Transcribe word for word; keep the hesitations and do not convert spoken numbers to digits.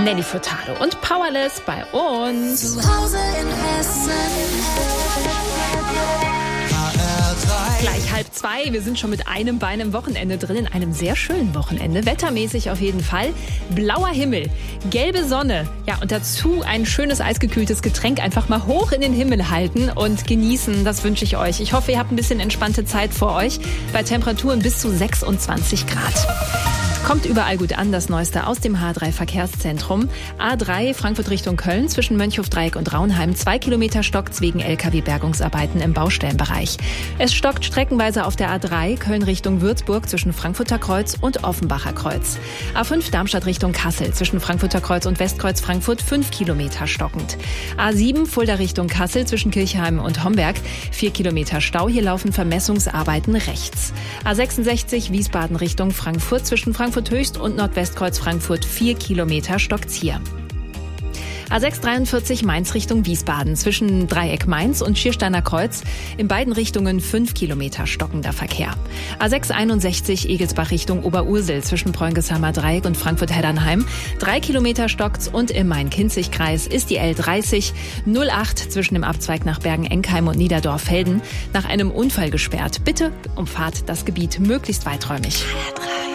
Nelly Furtado und Powerless bei uns. Zu Hause in Hessen. Gleich halb zwei. Wir sind schon mit einem Bein im Wochenende drin, in einem sehr schönen Wochenende. Wettermäßig auf jeden Fall. Blauer Himmel, gelbe Sonne. Ja, und dazu ein schönes eisgekühltes Getränk einfach mal hoch in den Himmel halten und genießen. Das wünsche ich euch. Ich hoffe, ihr habt ein bisschen entspannte Zeit vor euch. Bei Temperaturen bis zu sechsundzwanzig Grad. Kommt überall gut an, das Neueste aus dem H drei Verkehrszentrum. A drei Frankfurt Richtung Köln zwischen Mönchhofdreieck und Raunheim. Zwei Kilometer stockt's wegen L K W-Bergungsarbeiten im Baustellenbereich. Es stockt streckenweise auf der A drei Köln Richtung Würzburg zwischen Frankfurter Kreuz und Offenbacher Kreuz. A fünf Darmstadt Richtung Kassel zwischen Frankfurter Kreuz und Westkreuz Frankfurt fünf Kilometer stockend. A sieben Fulda Richtung Kassel zwischen Kirchheim und Homberg. Vier Kilometer Stau, hier laufen Vermessungsarbeiten rechts. A sechsundsechzig Wiesbaden Richtung Frankfurt zwischen Frankfurt Höchst und Nordwestkreuz Frankfurt vier Kilometer stockt's hier. A sechs dreiundvierzig Mainz Richtung Wiesbaden zwischen Dreieck Mainz und Schiersteiner Kreuz. In beiden Richtungen fünf Kilometer stockender Verkehr. A sechs einundsechzig Egelsbach Richtung Oberursel zwischen Preungeshammer Dreieck und Frankfurt-Heddernheim. Drei Kilometer stockt's und im Main-Kinzig-Kreis ist die L dreißig null acht zwischen dem Abzweig nach Bergen-Enkheim und Niederdorf-Felden nach einem Unfall gesperrt. Bitte umfahrt das Gebiet möglichst weiträumig. H drei